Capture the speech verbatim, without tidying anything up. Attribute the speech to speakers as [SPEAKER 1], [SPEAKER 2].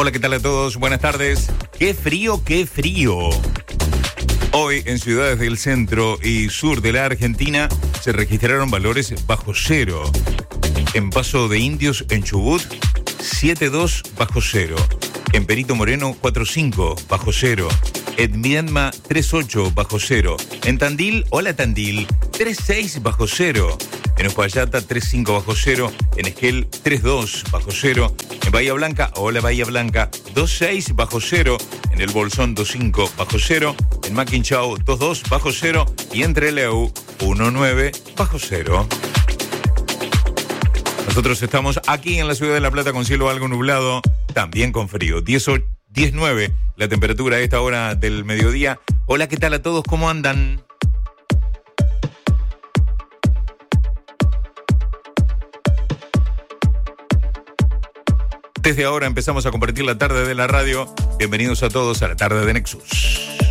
[SPEAKER 1] Hola, ¿qué tal a todos? Buenas tardes. ¡Qué frío, qué frío! Hoy, en ciudades del centro y sur de la Argentina, se registraron valores bajo cero. En Paso de Indios, en Chubut, siete coma dos bajo cero. En Perito Moreno, cuatro coma cinco bajo cero. En Viedma, tres coma ocho bajo cero. En Tandil, hola Tandil, tres coma seis bajo cero. En Uspallata, tres coma cinco bajo cero. En Esquel, tres coma dos bajo cero. En Bahía Blanca, hola Bahía Blanca, dos coma seis bajo cero. En El Bolsón, dos coma cinco bajo cero. En Maquinchao, dos coma dos bajo cero. Y en Trelew, uno coma nueve bajo cero. Nosotros estamos aquí en la ciudad de La Plata con cielo algo nublado, también con frío. diez, diez nueve la temperatura a esta hora del mediodía. Hola, ¿qué tal a todos? ¿Cómo andan? Desde ahora empezamos a compartir la tarde de la radio. Bienvenidos a todos a la tarde de Nexus.